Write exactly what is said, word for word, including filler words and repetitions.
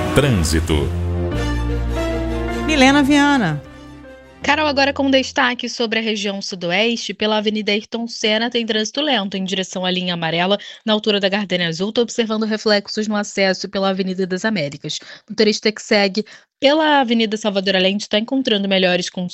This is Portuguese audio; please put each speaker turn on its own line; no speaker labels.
Trânsito.
Milena Viana.
Carol, agora com destaque sobre a região sudoeste, pela Avenida Ayrton Senna tem trânsito lento em direção à linha amarela, na altura da Gardenia Azul. Estou observando reflexos no acesso pela Avenida das Américas. O motorista que segue pela Avenida Salvador Allende está encontrando melhores condições